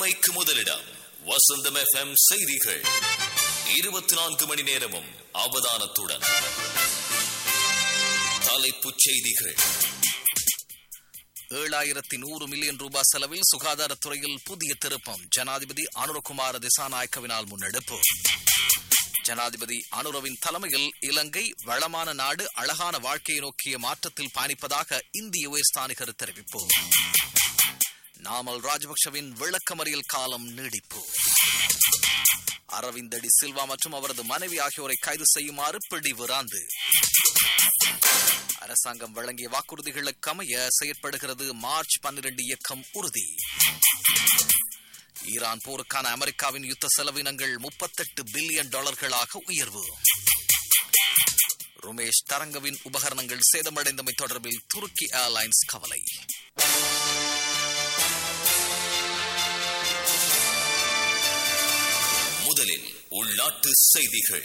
உண்மைக்கு முதலிடம் வசந்தம் FM செய்திகள் 24 மணி நேரமும் அவதானத்துடன். தலைப்புச் செய்திகள். 7100 மில்லியன் ரூபாய் செலவில் சுகாதாரத்துறையில் புதிய திருப்பம். ஜனாதிபதி அனுரகுமார திசாநாயக்கவினால் முன்னெடுப்பு. ஜனாதிபதி அனுரவின் தலைமையில் இலங்கை வளமான நாடு, அழகான வாழ்க்கையை நோக்கிய மாற்றத்தில் பயணிப்பதாக இந்திய உயர்ஸ்தானிகர் தெரிவிப்பு. நாமல் ராஜபக்சவின் விளக்கமறியல் காலம் நீடிப்பு. அரவிந்த் டி சில்வா மற்றும் அவரது மனைவி ஆகியோரை கைது செய்யுமாறு பிடிவிராந்து. அரசாங்கம் வழங்கிய வாக்குறுதிகளுக்கு அமைய செயற்படுகிறது மார்ச் 12 இயக்கம் உறுதி. ஈரான் போருக்கான அமெரிக்காவின் யுத்த செலவினங்கள் $38 பில்லியன் உயர்வு. ருமேஷ் தரங்கவின் உபகரணங்கள் சேதமடைந்தமை தொடர்பில் துருக்கி ஏர்லைன்ஸ் கவலை. முதலில் உள்நாட்டு செய்திகள்.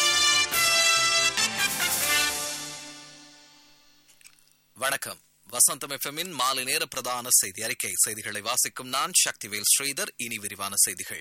வணக்கம். வசந்தம் எஃப்எம்மின் மாலை நேர பிரதான செய்தி அறிக்கை. செய்திகளை வாசிக்கும் நான் சக்திவேல் ஸ்ரீதர். இனி விரிவான செய்திகள்.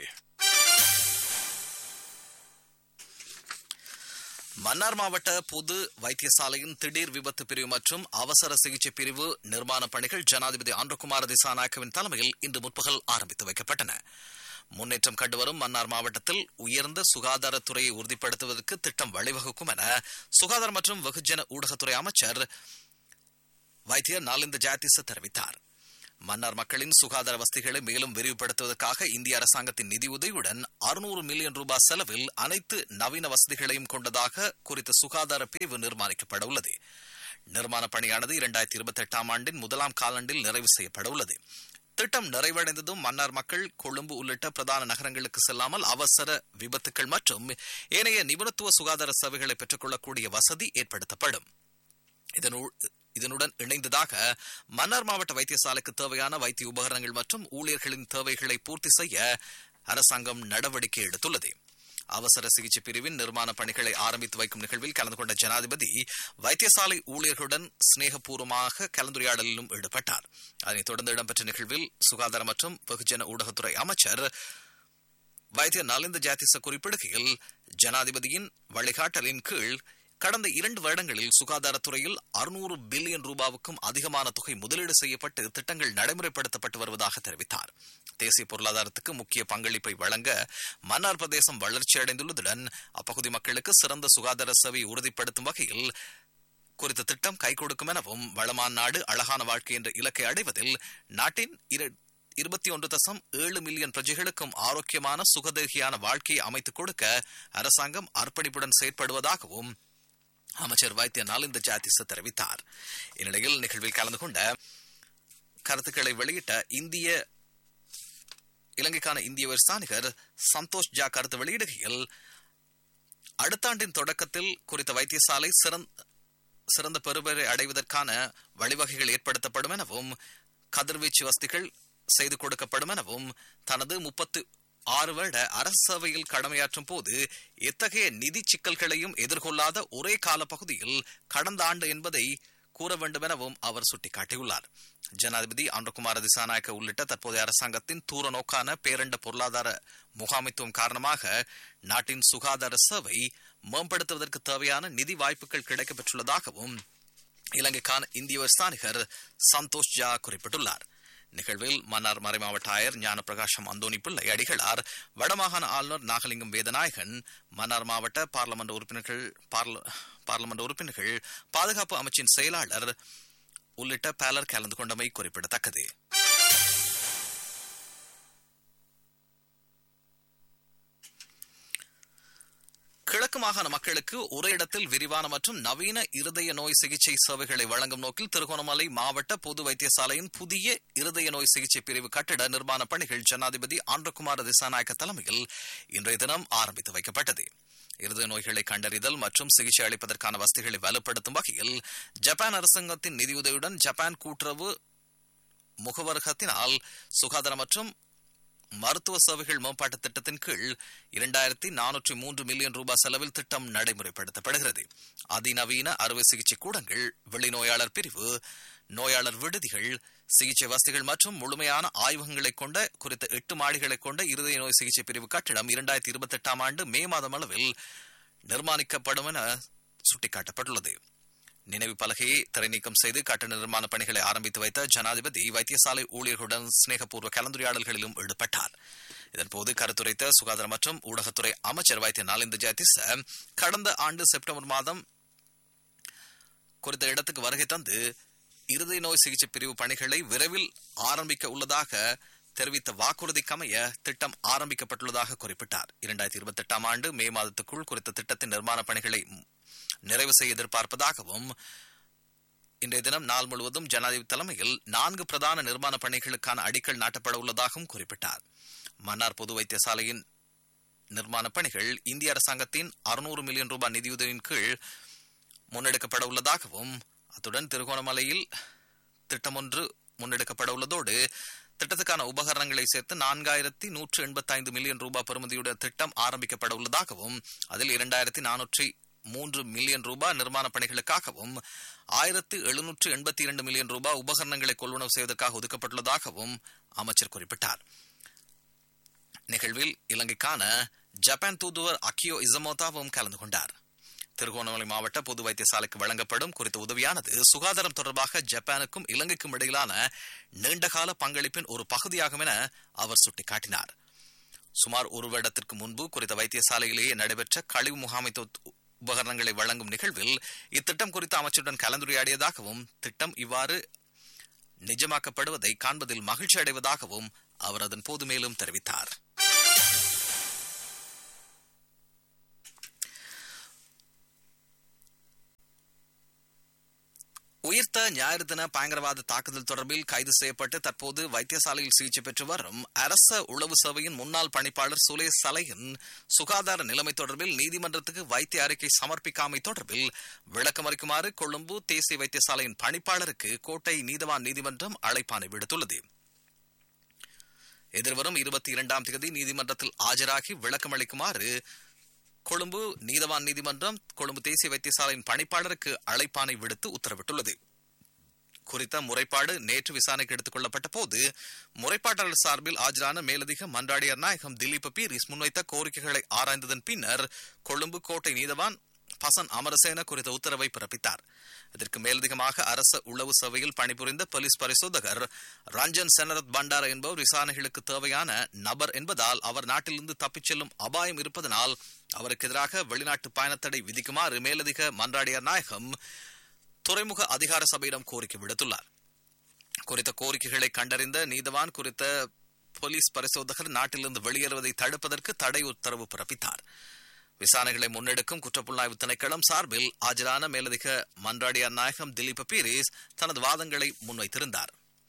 மன்னார் மாவட்ட பொது வைத்தியசாலையின் திடீர் விபத்து பிரிவு மற்றும் அவசர சிகிச்சை பிரிவு நிர்மாண பணிகள் ஜனாதிபதி அனுரகுமார திசாநாயக்கவின் தலைமையில் இன்று முற்பகல் ஆரம்பித்து வைக்கப்பட்டன. முன்னேற்றம் கண்டுவரும் மன்னார் மாவட்டத்தில் உயர்ந்த சுகாதாரத்துறையை உறுதிப்படுத்துவதற்கு திட்டம் வழிவகுக்கும் என சுகாதார மற்றும் வெகுஜன ஊடகத்துறை அமைச்சர் வைத்தியர் நாலிந்த ஜாயதிச தெரிவித்தார். மன்னார் மக்களின் சுகாதார வசதிகளை மேலும் விரிவுபடுத்துவதற்காக இந்திய அரசாங்கத்தின் நிதியுதவியுடன் 600 மில்லியன் ரூபாய் செலவில் அனைத்து நவீன வசதிகளையும் கொண்டதாக குறித்த சுகாதார பிரிவு நிர்மாணிக்கப்பட உள்ளது. நிர்மாண பணியானது 2028 ஆண்டின் முதலாம் காலாண்டில் நிறைவு செய்யப்பட உள்ளது. திட்டம் நிறைவடைந்ததும் மன்னார் மக்கள் கொழும்பு உள்ளிட்ட பிரதான நகரங்களுக்கு செல்லாமல் அவசர விபத்துக்கள் மற்றும் ஏனைய நிபுணத்துவ சுகாதார சேவைகளை பெற்றுக்கொள்ளக்கூடிய வசதி ஏற்படுத்தப்படும். இதனுடன் இணைந்ததாக மன்னார் மாவட்ட வைத்தியசாலைக்கு தேவையான வைத்திய உபகரணங்கள் மற்றும் ஊழியர்களின் தேவைகளை பூர்த்தி செய்ய அரசாங்கம் நடவடிக்கை எடுத்துள்ளது. அவசர சிகிச்சை பிரிவின் நிர்மாண பணிகளை ஆரம்பித்து வைக்கும் நிகழ்வில் கலந்து கொண்ட ஜனாதிபதி வைத்தியசாலை ஊழியர்களுடன் சிநேகபூர்வமாக கலந்துரையாடலிலும் ஈடுபட்டார். அதனைத் தொடர்ந்து இடம்பெற்ற நிகழ்வில் சுகாதார மற்றும் வெகுஜன ஊடகத்துறை அமைச்சர் வைத்தியர் நாலிந்த ஜாயதிச குறிப்பிடுகையில், ஜனாதிபதியின் வழிகாட்டலின் கீழ் கடந்த 2 வருடங்களில் சுகாதாரத்துறையில் 600 பில்லியன் ரூபாவுக்கும் அதிகமான தொகை முதலீடு செய்யப்பட்டு திட்டங்கள் நடைமுறைப்படுத்தப்பட்டு வருவதாக தெரிவித்தார். தேசிய பொருளாதாரத்துக்கு முக்கிய பங்களிப்பை வழங்க மன்னார் பிரதேசம் வளர்ச்சியடைந்துள்ளதுடன் அப்பகுதி மக்களுக்கு சிறந்த சுகாதார சேவையை உறுதிப்படுத்தும் வகையில் குறித்த திட்டம் கை கொடுக்கும் எனவும், வளமான நாடு, அழகான வாழ்க்கை என்ற இலக்கை அடைவதில் நாட்டின் 21.7 மில்லியன் பிரஜைகளுக்கும் ஆரோக்கியமான சுகதேகியான வாழ்க்கையை அமைத்துக் கொடுக்க அரசாங்கம் அர்ப்பணிப்புடன் செயற்படுவதாகவும் அமைச்சர் வைத்தியர் நாலிந்த ஜாயதிச தெரிவித்தார். இந்நிலையில் நிகழ்வில் கலந்து கொண்ட கருத்துக்களை வெளியிட்ட இலங்கைக்கான இந்திய உயர்ஸ்தானிகர் சந்தோஷ் ஜா கருத்து வெளியிடுகையில், அடுத்த ஆண்டின் தொடக்கத்தில் குறித்த வைத்தியசாலை சிறந்த பெறுபேறை அடைவதற்கான வழிவகைகள் ஏற்படுத்தப்படும் எனவும், கதிர்வீச்சு வசதிகள் செய்து கொடுக்கப்படும் எனவும், தனது 36 வருட அரசு சேவையில் கடமையாற்றும் போது எத்தகைய நிதி சிக்கல்களையும் எதிர்கொள்ளாத ஒரே காலப்பகுதியில் கடந்த ஆண்டு என்பதை கூற வேண்டும் எனவும் அவர் சுட்டிக்காட்டியுள்ளார். ஜனாதிபதி அனுரகுமார திசாநாயக்க உள்ளிட்ட தற்போதைய அரசாங்கத்தின் தூர நோக்கான பேரண்ட பொருளாதார முகாமைத்துவம் காரணமாக நாட்டின் சுகாதார சேவை மேம்படுத்துவதற்கு தேவையான நிதி வாய்ப்புகள் கிடைக்கப்பெற்றுள்ளதாகவும் இலங்கைக்கான இந்திய உயர்ஸ்தானிகர் சந்தோஷ் ஜா குறிப்பிட்டுள்ளார். நிகழ்வில் மன்னார் மறைமாவட்ட ஆயர் ஞான பிரகாசம் அந்தோணி பிள்ளை அடிகளார், வடமாகாண ஆளுநர் நாகலிங்கம் வேதநாயகன், மன்னார் மாவட்ட பார்லமெண்ட் உறுப்பினர்கள், பாதுகாப்பு அமைச்சின் செயலாளர் உள்ளிட்ட பலர் கலந்து கொண்டமை குறிப்பிடத்தக்கது. கிழக்கு மாகாண மக்களுக்கு ஒரு இடத்தில் விரிவான மற்றும் நவீன இருதய நோய் சிகிச்சை சேவைகளை வழங்கும் நோக்கில் திருகோணமலை மாவட்ட பொது வைத்தியசாலையின் புதிய இருதய நோய் சிகிச்சை பிரிவு கட்டிட நிர்மாண பணிகள் ஜனாதிபதி அனுரகுமார திசாநாயக்க தலைமையில் இன்றைய தினம் ஆரம்பித்து வைக்கப்பட்டது. இருதய நோய்களை கண்டறிதல் மற்றும் சிகிச்சை அளிப்பதற்கான வசதிகளை வலுப்படுத்தும் வகையில் ஜப்பான் அரசாங்கத்தின் நிதியுதவியுடன் ஜப்பான் கூட்டுறவு முகவரகத்தினால் சுகாதார மற்றும் மருத்துவ சேவைகள் மேம்பாட்டு திட்டத்தின் கீழ் 2403 மில்லியன் ரூபாய் செலவில் திட்டம் நடைமுறைப்படுத்தப்படுகிறது. அதிநவீன அறுவை சிகிச்சை கூடங்கள், வெளிநோயாளர் பிரிவு, நோயாளர் விடுதிகள், சிகிச்சை வசதிகள் மற்றும் முழுமையான ஆய்வகங்களை கொண்ட குறித்த 8 மாடிகளை கொண்ட இருதய நோய் சிகிச்சை பிரிவு கட்டிடம் 2028 ஆண்டு மே மாதம் அளவில் நிர்மாணிக்கப்படும் என சுட்டிக்காட்டப்பட்டுள்ளது. நினைவு பலகையை திரைநீக்கம் செய்து கட்டட நிர்மாண பணிகளை ஆரம்பித்து வைத்த ஜனாதிபதி வைத்தியசாலை ஊழியர்களுடன் சிநேகபூர்வ கலந்துரையாடல்களிலும் ஈடுபட்டார். இதன்போது கருத்துரைத்த சுகாதார மற்றும் ஊடகத்துறை அமைச்சர் வைத்திய நாலிந்த ஜெயதிச கடந்த ஆண்டு செப்டம்பர் மாதம் குறித்த இடத்துக்கு வருகை தந்து இருதய நோய் சிகிச்சை பிரிவு பணிகளை விரைவில் ஆரம்பிக்க உள்ளதாக தெரிவித்த வாக்குறுதிக்கமைய திட்டம் ஆரம்பிக்கப்பட்டுள்ளதாக குறிப்பிட்டார். 2028 ஆண்டு மே மாதத்துக்குள் குறித்த திட்டத்தின் நிர்மாண பணிகளை நிறைவு செய்ய எதிர்பார்ப்பதாகவும் இன்றைய தினம் நாள் முழுவதும் ஜனாதிபதி தலைமையில் 4 பிரதான நிர்மாண பணிகளுக்கான அடிக்கல் நாட்டப்பட உள்ளதாகவும் குறிப்பிட்டார். மன்னார் பொது வைத்தியசாலையின் நிர்மாண பணிகள் இந்திய அரசாங்கத்தின் 600 மில்லியன் ரூபாய் நிதியுதவியின் கீழ் முன்னெடுக்கப்பட உள்ளதாகவும் அத்துடன் திருகோணமலையில் திட்டம் ஒன்று முன்னெடுக்கப்பட உள்ளதோடு திட்டத்துக்கான உபகரணங்களை சேர்த்து 4185 மில்லியன் ரூபாய் பெறுமதியுடைய திட்டம் ஆரம்பிக்கப்பட உள்ளதாகவும் அதில் 2403 மில்லியன் ரூபாய் நிர்மாண பணிகளுக்காகவும் 1782 மில்லியன் ரூபாய் உபகரணங்களை கொள்வனவு செய்வதற்காக ஒதுக்கப்பட்டுள்ளதாகவும் அமைச்சர் குறிப்பிட்டார். நிகழ்வில் இலங்கைக்கான ஜப்பான் தூதுவர் அக்கியோ இசமோதாவும் கலந்து கொண்டார். திருகோணமலை மாவட்ட பொது வைத்தியசாலைக்கு வழங்கப்படும் குறித்த உதவியானது சுகாதாரம் தொடர்பாக ஜப்பானுக்கும் இலங்கைக்கும் இடையிலான நீண்டகால பங்களிப்பின் ஒரு பகுதியாகும் என அவர் சுட்டிக்காட்டினார். சுமார் ஒரு வருடத்திற்கு முன்பு குறித்த வைத்தியசாலையிலேயே நடைபெற்ற கழிவு முகாமைத்துவ உபகரணங்களை வழங்கும் நிகழ்வில் இத்திட்டம் குறித்த அமைச்சருடன் கலந்துரையாடியதாகவும் திட்டம் இவ்வாறு நிஜமாக்கப்படுவதை காண்பதில் மகிழ்ச்சி அடைவதாகவும் அவர் அதன் போது மேலும் தெரிவித்தார். உயிர்த்த ஞாயிறு தின பயங்கரவாத தாக்குதல் தொடர்பில் கைது செய்யப்பட்டு தற்போது வைத்தியசாலையில் சிகிச்சை பெற்று வரும் அரச உளவு சேவையின் முன்னாள் பணிப்பாளர் சுலேஷ் சலையின் சுகாதார நிலைமை தொடர்பில் நீதிமன்றத்துக்கு வைத்திய அறிக்கை சமர்ப்பிக்காமை தொடர்பில் விளக்கமளிக்குமாறு கொழும்பு தேசிய வைத்தியசாலையின் பணிப்பாளருக்கு கோட்டை நீதவான் நீதிமன்றம் அழைப்பாணை விடுத்துள்ளது. எதிர்வரும் 22ஆம் தேதி நீதிமன்றத்தில் ஆஜராகி விளக்கமளிக்குமாறு கொழும்பு நீதவான் நீதிமன்றம் கொழும்பு தேசிய வைத்தியசாலையின் பணிப்பாளருக்கு அழைப்பாணை விடுத்து உத்தரவிட்டுள்ளது. குறித்த முறைப்பாடு நேற்று விசாரணைக்கு எடுத்துக் கொள்ளப்பட்ட போது முறைப்பாட்டாளர் சார்பில் ஆஜரான மேலதிக மன்றாடியார் நாயகம் திலீப் பீரிஸ் முன்வைத்த கோரிக்கைகளை ஆராய்ந்ததன் பின்னர் கொழும்பு கோட்டை நீதவான் பசன் அமரசேன குறித்த உத்தரவை பிறப்பித்தார். இதற்கு மேலதிகமாக அரச உளவு சேவையில் பணிபுரிந்த போலீஸ் பரிசோதகர் ரஞ்சன் செனரத் பண்டார என்பவர் விசாரணைகளுக்கு தேவையான நபர் என்பதால் அவர் நாட்டிலிருந்து தப்பிச் செல்லும் அபாயம் இருப்பதனால் அவருக்கு எதிராக வெளிநாட்டு பயணத்தடை விதிக்குமாறு மேலதிக மன்றாடியார் நாயகம் துறைமுக அதிகார சபையிடம் கோரிக்கை விடுத்துள்ளார். குறித்த கோரிக்கைகளை கண்டறிந்த நீதவான் குறித்த போலீஸ் பரிசோதகர் நாட்டிலிருந்து வெளியேறுவதை தடுப்பதற்கு தடை உத்தரவு பிறப்பித்தார். விசாரணைகளை முன்னெடுக்கும் குற்றப்புலனாய்வு திணைக்களம் சார்பில் ஆஜரான மேலதிக மன்றாடியார் நாயகம் திலீப் பீரிஸ் தனது வாதங்களை முன்வைத்திருந்தார்.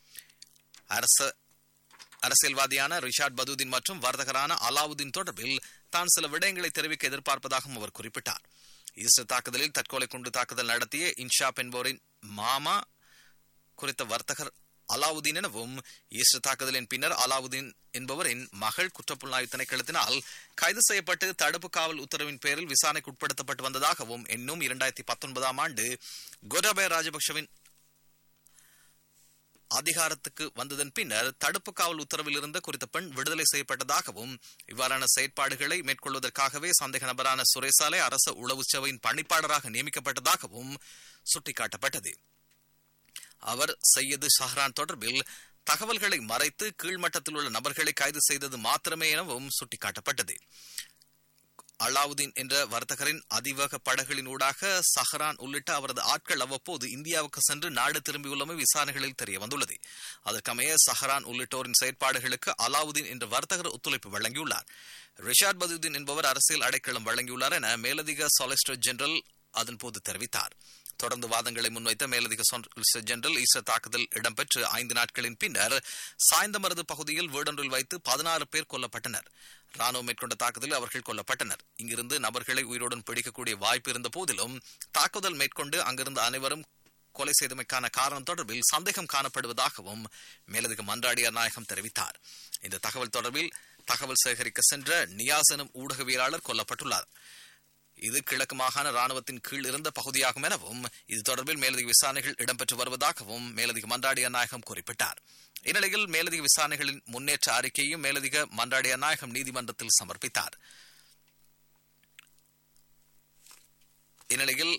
அரசியல்வாதியான ரிஷாட் பதூதின் மற்றும் வர்த்தகரான அலாவுதீன் தொடர்பில் தான் சில விடயங்களை தெரிவிக்க எதிர்பார்ப்பதாகவும் அவர் குறிப்பிட்டார். ஈஸ்டர் தாக்குதலில் தற்கொலை குண்டு தாக்குதல் நடத்திய இன்ஷாப் என்பவரின் மாமா குறித்த வர்த்தகர் அலாவுதீன் எனவும் ஈஸ்டர் தாக்குதலின் பின்னர் அலாவுதீன் என்பவரின் மகள் குற்றப்புலனாய்வு திணைக்களத்தினால் கைது செய்யப்பட்டு தடுப்பு காவல் உத்தரவின் பேரில் விசாரணைக்கு உட்படுத்தப்பட்டு வந்ததாகவும் இன்னும் 2019ஆம் ஆண்டு கோட்டாபய ராஜபக்சவின் அதிகாரத்துக்கு வந்ததன் பின்னர் தடுப்பு காவல் உத்தரவில் இருந்த குறித்த பெண் விடுதலை செய்யப்பட்டதாகவும் இவ்வாறான செயற்பாடுகளை மேற்கொள்வதற்காகவே சந்தேக நபரான சுரேசாலை அரச உளவு சேவையின் பணிப்பாளராக நியமிக்கப்பட்டதாகவும் சுட்டிக்காட்டப்பட்டது. அவர் சையது ஷஹ்ரான் தொடர்பில் தகவல்களை மறைத்து கீழ்மட்டத்தில் உள்ள நபர்களை கைது செய்தது மாத்திரமே எனவும் சுட்டிக்காட்டப்பட்டது. அலாவுதீன் என்ற வர்த்தகரின் அதிவேக படகுகளின் ஊடாக சஹரான் உள்ளிட்ட அவரது ஆட்கள் அவ்வப்போது இந்தியாவுக்கு சென்று நாடு திரும்பியுள்ளமை விசாரணைகளில் தெரிய வந்துள்ளது. அதற்கமைய சஹரான் உள்ளிட்டோரின் செயற்பாடுகளுக்கு அலாவுதீன் என்ற வர்த்தகர் ஒத்துழைப்பு வழங்கியுள்ளார். ரிஷாட் பதூதீன் என்பவர் அரசியல் அடைக்கலம் வழங்கியுள்ளார் என மேலதிக சொலிசிட்டர் ஜெனரல் அதன் போது தெரிவித்தார். தொடர்ந்து வாதங்களை முன்வைத்த மேலதிக சொலிசிட்டர் ஜெனரல் ஈஸ்டர் தாக்குதல் இடம்பெற்று 5 நாட்களின் பின்னர் சாய்ந்தமருது பகுதியில் வீடொன்றில் வைத்து 16 பேர் கொல்லப்பட்டனர். ராணுவம் மேற்கொண்ட தாக்குதலில் அவர்கள் கொல்லப்பட்டனர். இங்கிருந்து நபர்களை உயிருடன் பிடிக்கக்கூடிய வாய்ப்பு இருந்த போதிலும் தாக்குதல் மேற்கொண்டு அங்கிருந்து அனைவரும் கொலை செய்தமைக்கான காரணம் தொடர்பில் சந்தேகம் காணப்படுவதாகவும் மேலதிக மன்றாடியார் நாயகம் தெரிவித்தார். இந்த தகவல் தொடர்பில் தகவல் சேகரிக்க சென்ற நியாஸ் எனும் ஊடகவியலாளர் கொல்லப்பட்டுள்ளார். இது கிழக்கு மாகாண ராணுவத்தின் கீழ் இருந்த பகுதியாகும் எனவும் இது தொடர்பில் மேலதிக விசாரணைகள் இடம்பெற்று வருவதாகவும் மேலதிக மன்றாடிய நாயகம் குறிப்பிட்டார். இந்நிலையில் மேலதிக விசாரணைகளின் முன்னேற்ற அறிக்கையும் மேலதிக மன்றாடிய நாயகம் நீதிமன்றத்தில் சமர்ப்பித்தார். இந்நிலையில்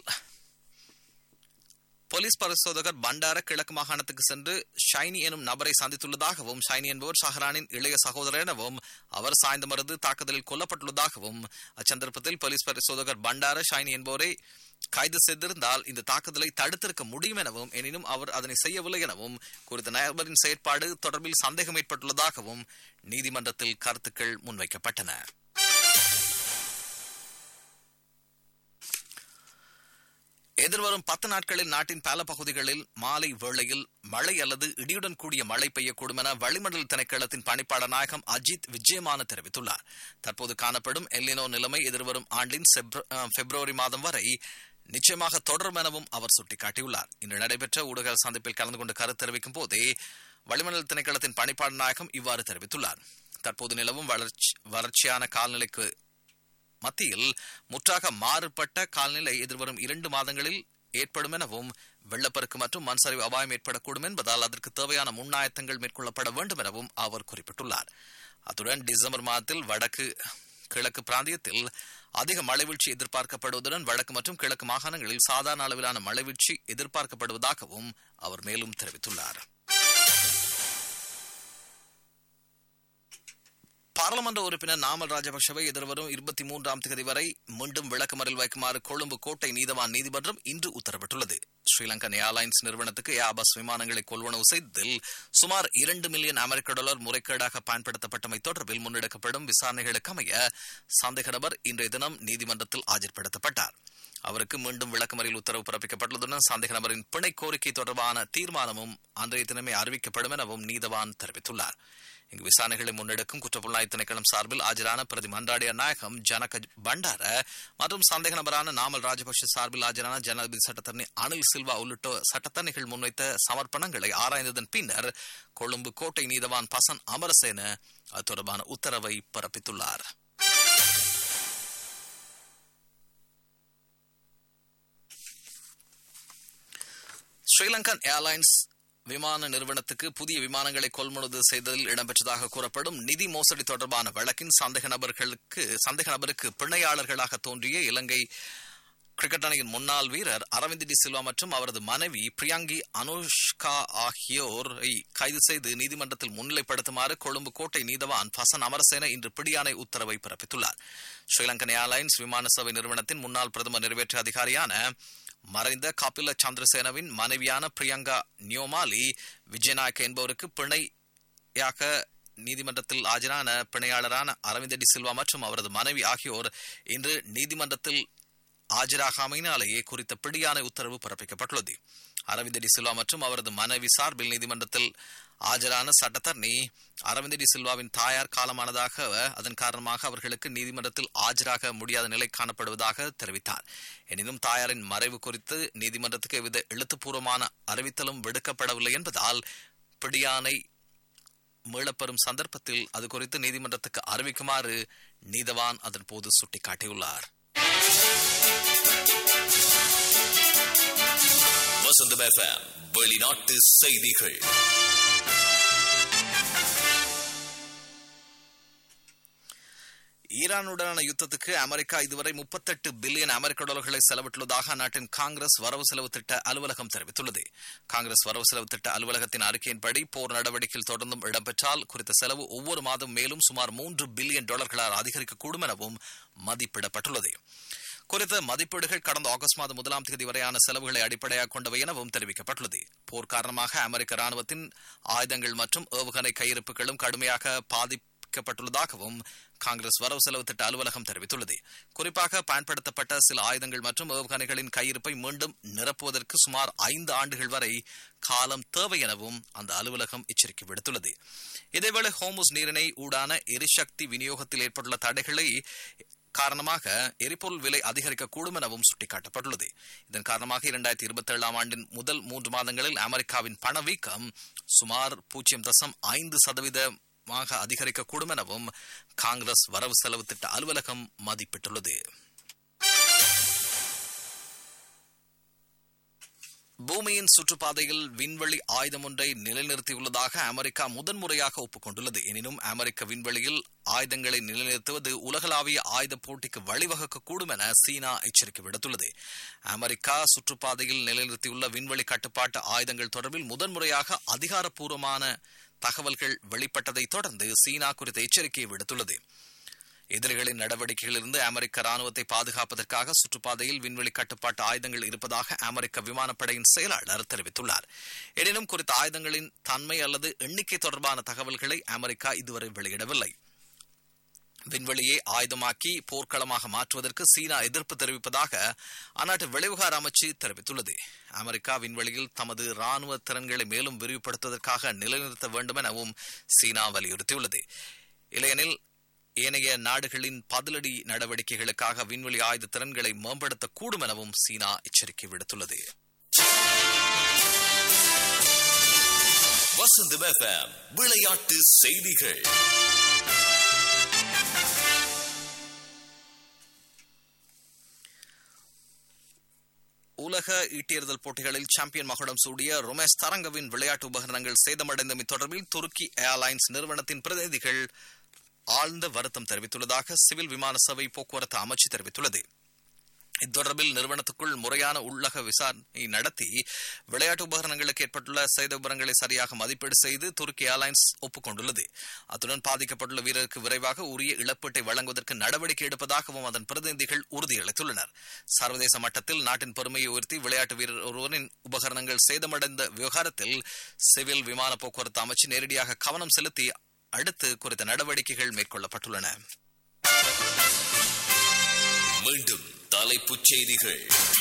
போலீஸ் பரிசோதகர் பண்டார கிழக்கு மாகாணத்துக்கு சென்று ஷைனி எனும் நபரை சந்தித்துள்ளதாகவும் ஷைனி என்பவர் ஷஹரானின் இளைய சகோதரர் எனவும் அவர் சாய்ந்தமருது தாக்குதலில் கொல்லப்பட்டுள்ளதாகவும் அச்சந்தர்ப்பத்தில் போலீஸ் பரிசோதகர் பண்டார ஷைனி என்பவரை கைது செய்திருந்தால் இந்த தாக்குதலை தடுத்திருக்க முடியும் எனவும் எனினும் அவர் அதனை செய்யவில்லை எனவும் குறித்த நபரின் செயற்பாடு தொடர்பில் சந்தேகம் ஏற்பட்டுள்ளதாகவும் நீதிமன்றத்தில் கருத்துக்கள் முன்வைக்கப்பட்டன. எதிர்வரும் 10 நாட்களில் நாட்டின் பல பகுதிகளில் மாலை வேளையில் மழை அல்லது இடியுடன் கூடிய மழை பெய்யக்கூடும் என வளிமண்டல திணைக்களத்தின் பணிப்பாளர் நாயகம் அஜித் விஜயமான தெரிவித்துள்ளார். தற்போது காணப்படும் எல்லினோ நிலைமை எதிர்வரும் ஆண்டின் பிப்ரவரி மாதம் வரை நிச்சயமாக தொடரும் எனவும் அவர் சுட்டிக்காட்டியுள்ளார். இன்று நடைபெற்ற ஊடக சந்திப்பில் கலந்து கொண்டு கருத்து தெரிவிக்கும் போதே வளிமண்டல திணைக்களத்தின் பணிப்பாளர் நாயகம் இவ்வாறு தெரிவித்துள்ளார். தற்போது நிலவும் வறட்சியான காலநிலைக்கு மத்தியில் முற்றாக மாறுபட்ட காலநிலை எதிர்வரும் 2 மாதங்களில் ஏற்படும் எனவும் வெள்ளப்பெருக்கு மற்றும் மண் சரிவு அபாயம் ஏற்படக்கூடும் என்பதால் அதற்கு தேவையான முன்னாயத்தங்கள் மேற்கொள்ளப்பட வேண்டும் எனவும் அவர் குறிப்பிட்டுள்ளார். அத்துடன் டிசம்பர் மாதத்தில் வடக்கு கிழக்கு பிராந்தியத்தில் அதிக மழைவீழ்ச்சி எதிர்பார்க்கப்படுவதுடன் வடக்கு மற்றும் கிழக்கு மாகாணங்களில் சாதாரண அளவிலான மழைவீழ்ச்சி எதிர்பார்க்கப்படுவதாகவும் அவர் மேலும் தெரிவித்துள்ளார். பாராளுமன்ற உறுப்பினர் நாமல் ராஜபக்சவை எதிர்வரும் 23ஆம் தேதி வரை மீண்டும் விளக்கமறில் வைக்குமாறு கொழும்பு கோட்டை நீதவான் நீதிமன்றம் இன்று உத்தரவிட்டுள்ளது. ஸ்ரீலங்கன் ஏர்லைன்ஸ் நிறுவனத்துக்கு ஏர்பஸ் விமானங்களை கொள்வனவு செய்ததில் சுமார் $2 மில்லியன் முறைகேடாக பயன்படுத்தப்பட்டமை தொடர்பில் முன்னெடுக்கப்படும் விசாரணைகளுக்கு அமைய சந்தேக நபர் இன்றைய தினம் நீதிமன்றத்தில் ஆஜர்படுத்தப்பட்டார். அவருக்கு மீண்டும் விளக்கமறியல் உத்தரவு பிறப்பிக்கப்பட்டுள்ளதுடன் சந்தேக நபரின் பிணை கோரிக்கை தொடர்பான தீர்மானமும் அன்றைய தினமே அறிவிக்கப்படும் எனவும் நீதவான் தெரிவித்துள்ளார். இங்கு விசாரணைகளை முன்னெடுக்கும் குற்றப்புலனாய்வு திணைக்களம் சார்பில் ஆஜரான பிரதி மன்றாடிய நாயகம் ஜனக பண்டார மற்றும் சந்தேக நபரான நாமல் ராஜபக்ஷ சார்பில் ஆஜரான ஜனாதிபதி சட்டத்தரணி அனில் சில்வா உள்ளிட்ட சட்டத்தரணிகள் முன்வைத்த சமர்ப்பணங்களை ஆராய்ந்ததன் பின்னர் கொழும்பு கோட்டை நீதவான் பசன் அமரசேன அது தொடர்பான உத்தரவை பிறப்பித்துள்ளார். ஸ்ரீலங்கன் ஏர்லைன்ஸ் விமான நிறுவனத்துக்கு புதிய விமானங்களை கொள்முதல் செய்ததில் இடம்பெற்றதாக கூறப்படும் நிதி மோசடி தொடர்பான வழக்கின் சந்தேக நபருக்கு பிணையாளர்களாக தோன்றிய இலங்கை கிரிக்கெட் அணியின் முன்னாள் வீரர் அரவிந்த் டி சில்வா மற்றும் அவரது மனைவி பிரியாங்கி அனுஷ்கா ஆகியோரை கைது செய்து நீதிமன்றத்தில் முன்னிலைப்படுத்துமாறு கொழும்பு கோட்டை நீதவான் பசன் அமரசேன இன்று பிடியாணை உத்தரவை பிறப்பித்துள்ளார். ஸ்ரீலங்கன் ஏர்லைன்ஸ் விமான சேவை நிறுவனத்தின் முன்னாள் பிரதமர் நிறைவேற்று அதிகாரியான மறைந்த கபில சந்திரசேனவின் மனைவியான பிரியங்கா நியோமாலி விஜயநாயக்க என்பவருக்கு பிணையாக நீதிமன்றத்தில் ஆஜரான பிணையாளரான அரவிந்த் டி சில்வா மற்றும் அவரது மனைவி ஆகியோர் இன்று நீதிமன்றத்தில் ஆஜராகாமையினாலேயே குறித்த பிடியாணை உத்தரவு பிறப்பிக்கப்பட்டுள்ளது. அரவிந்த் டி சில்வா மற்றும் அவரது மனைவி சார்பில் நீதிமன்றத்தில் ஆஜரான சட்டத்தரணி அரவிந்த் டி சில்வாவின் தாயார் காலமானதாக அதன் காரணமாக அவர்களுக்கு நீதிமன்றத்தில் ஆஜராக முடியாத நிலை காணப்படுவதாக தெரிவித்தார். எனினும் தாயாரின் மறைவு குறித்து நீதிமன்றத்துக்கு எவ்வித எழுத்துப்பூர்வமான அறிவித்தலும் விடுக்கப்படவில்லை என்பதால் பிடியாணை மீளப்பெறும் சந்தர்ப்பத்தில் அது குறித்து நீதிமன்றத்துக்கு அறிவிக்குமாறு நீதவான் அதன் போது சுட்டிக்காட்டியுள்ளார். வசந்தம் FM வெளிநாட்டு செய்திகள். ஈரானுடனான யுத்தத்துக்கு அமெரிக்கா இதுவரை $38 பில்லியன் செலவிட்டுள்ளதாக அந்நாட்டின் காங்கிரஸ் வரவு செலவு திட்ட அலுவலகம் தெரிவித்துள்ளது. காங்கிரஸ் வரவு செலவு திட்ட அலுவலகத்தின் அறிக்கையின்படி போர் நடவடிக்கையில் தொடர்ந்தும் இடம்பெற்றால் குறித்த செலவு ஒவ்வொரு மாதம் மேலும் சுமார் $3 பில்லியன் அதிகரிக்கக்கூடும் எனவும் மதிப்பிடப்பட்டுள்ளது. குறித்த மதிப்பீடுகள் கடந்த ஆகஸ்ட் மாதம் 1ஆம் தேதி வரையான செலவுகளை அடிப்படையாக கொண்டவை எனவும் தெரிவிக்கப்பட்டுள்ளது. போர் காரணமாக அமெரிக்க ராணுவத்தின் ஆயுதங்கள் மற்றும் ஏவுகணை கையிருப்புகளும் கடுமையாக பாதிக்கப்பட்டுள்ளதாகவும் காங்கிரஸ் வரவு செலவு திட்ட அலுவலகம் தெரிவித்துள்ளது. குறிப்பாக பயன்படுத்தப்பட்ட சில ஆயுதங்கள் மற்றும் ஏவுகணைகளின் கையிருப்பை மீண்டும் நிரப்புவதற்கு சுமார் 5 ஆண்டுகள் வரை காலம் தேவை எனவும் அந்த அலுவலகம் எச்சரிக்கை விடுத்துள்ளது. இதேவேளை ஹோர்முஸ் நீரிணை ஊடான எரிசக்தி விநியோகத்தில் ஏற்பட்டுள்ள தடைகளை காரணமாக எரிபொருள் விலை அதிகரிக்கக்கூடும் எனவும் சுட்டிக்காட்டப்பட்டுள்ளது. இதன் காரணமாக 2027ஆம் ஆண்டின் முதல் 3 மாதங்களில் அமெரிக்காவின் பணவீக்கம் சுமார் 0.5% அதிகரிக்கக்கூடும் எனவும் காங்கிரஸ் வரவு செலவு திட்ட அலுவலகம் மதிப்பிட்டுள்ளது. பூமியின் சுற்றுப்பாதையில் விண்வெளி ஆயுதம் ஒன்றை நிலைநிறுத்தியுள்ளதாக அமெரிக்கா முதன்முறையாக ஒப்புக்கொண்டுள்ளது. எனினும் அமெரிக்க விண்வெளியில் ஆயுதங்களை நிலைநிறுத்துவது உலகளாவிய ஆயுத போட்டிக்கு வழிவகுக்கக்கூடும் என சீனா எச்சரிக்கை விடுத்துள்ளது. அமெரிக்கா சுற்றுப்பாதையில் நிலைநிறுத்தியுள்ள விண்வெளி கட்டுப்பாட்டு ஆயுதங்கள் தொடர்பில் முதன்முறையாக அதிகாரப்பூர்வமான தகவல்கள் வெளிப்பட்டதை தொடர்ந்து சீனா குறித்த எச்சரிக்கையை விடுத்துள்ளது. எதிரிகளின் நடவடிக்கைகளிலிருந்து அமெரிக்க ராணுவத்தை பாதுகாப்பதற்காக சுற்றுப்பாதையில் விண்வெளி கட்டுப்பாட்டு ஆயுதங்கள் இருப்பதாக அமெரிக்க விமானப்படையின் செயலாளர் தெரிவித்துள்ளார். எனினும் குறித்த ஆயுதங்களின் தன்மை அல்லது எண்ணிக்கை தொடர்பான தகவல்களை அமெரிக்கா இதுவரை வெளியிடவில்லை. விண்வெளியை ஆயுதமாக்கி போர்க்களமாக மாற்றுவதற்கு சீனா எதிர்ப்பு தெரிவிப்பதாக அந்நாட்டு வெளிவிவகார அமைச்சு தெரிவித்துள்ளது. அமெரிக்கா விண்வெளியில் தமது ராணுவ திறன்களை மேலும் விரிவுபடுத்துவதற்காக நிலைநிறுத்த வேண்டும் எனவும் சீனா வலியுறுத்தியுள்ளது. இல்லையெனில் ஏனைய நாடுகளின் பதிலடி நடவடிக்கைகளுக்காக விண்வெளி ஆயுத திறன்களை மேம்படுத்தக்கூடும் எனவும் சீனா எச்சரிக்கை விடுத்துள்ளது. வசந்தம் FM விளையாட்டு செய்திகள். உலக ஈட்டியெறிதல் போட்டிகளில் சாம்பியன் மகுடம் சூடிய ரோமேஷ் தரங்கவின் விளையாட்டு உபகரணங்கள் சேதமடைந்தமை தொடர்பில் துருக்கி ஏர்லைன்ஸ் நிறுவனத்தின் பிரதிநிதிகள் ஆழ்ந்த வருத்தம் தெரிவித்துள்ளதாக சிவில் விமான சேவை போக்குவரத்து அமைச்சு தெரிவித்துள்ளது. இத்தொடர்பில் நிறுவனத்துக்குள் முறையான உள்ளக விசாரணை நடத்தி விளையாட்டு உபகரணங்களுக்கு ஏற்பட்டுள்ள சேத விவரங்களை சரியாக மதிப்பீடு செய்து துருக்கி ஏர்லைன்ஸ் ஒப்புக்கொண்டுள்ளது. அத்துடன் பாதிக்கப்பட்டுள்ள வீரருக்கு விரைவாக உரிய இழப்பீட்டை வழங்குவதற்கு நடவடிக்கை எடுப்பதாகவும் அதன் பிரதிநிதிகள் உறுதியளித்துள்ளனர். சர்வதேச மட்டத்தில் நாட்டின் பெருமையை உயர்த்தி விளையாட்டு வீரர் ஒருவரின் உபகரணங்கள் சேதமடைந்த விவகாரத்தில் சிவில் விமான போக்குவரத்து அமைச்சு நேரடியாக கவனம் செலுத்தி அடுத்து குறித்த நடவடிக்கைகள் மேற்கொள்ளப்பட்டுள்ளன. மீண்டும் தலைப்புச் செய்திகள்.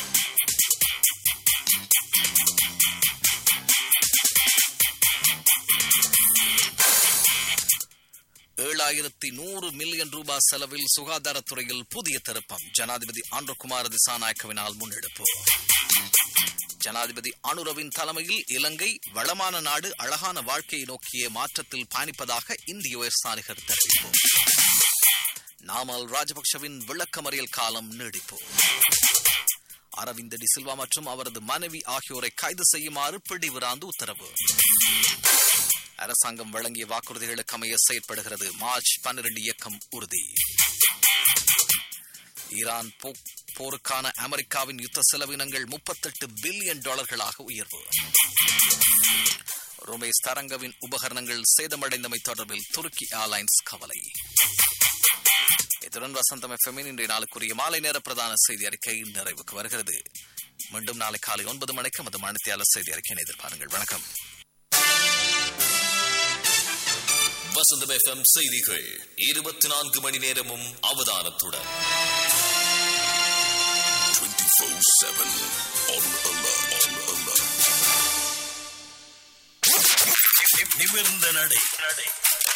$7,100 மில்லியன் செலவில் சுகாதாரத்துறையில் புதிய திருப்பம். ஜனாதிபதி ஆண்ட்ரகுமார் திசாநாயக்கவினால் முன்னெடுப்பு. ஜனாதிபதி அனுரவின் தலைமையில் இலங்கை வளமான நாடு, அழகான வாழ்க்கையை நோக்கிய மாற்றத்தில் பயணிப்பதாக இந்திய உயர்ஸ்தானிகர் தெரிவிப்பு. நாமல் ராஜபக்சவின் விளக்கமறியல் காலம் நீடிப்பு. அரவிந்த் டி சில்வா மற்றும் அவரது மனைவி ஆகியோரை கைது செய்யுமாறு பிடிவிராந்து உத்தரவு. அரசாங்கம் வழங்கிய வாக்குறுதிகளுக்கு அமைய செயற்படுகிறது. மார்ச் 12 இயக்கம் உறுதி. ஈரான் போருக்கான அமெரிக்காவின் யுத்த செலவினங்கள் $38 பில்லியன் உயர்வு. ரோமேஷ் தரங்கவின் உபகரணங்கள் சேதமடைந்தமை தொடர்பில் துருக்கி ஏர்லைன்ஸ் கவலை. இத்துடன் வசந்தம் எஃப்எம்மின் இன்றைய நாளுக்குரிய மாலை நேர பிரதான செய்தி அறிக்கை நிறைவுக்கு வருகிறது. மீண்டும் நாளை காலை 9 மணிக்கு மது மணித்தியாளர் செய்தி அறிக்கையை எதிர்பாருங்கள். வணக்கம். வசந்தம் FM செய்திகள் 24 மணி நேரமும் அவதானத்துடன் 24/7 on alert. நிமிர்ந்த நடை